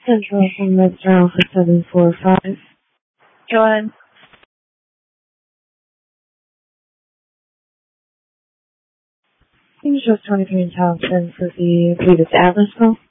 Central from Mr. Alpha 745. Go ahead. Can you show 23 in Townsend for the previous address call?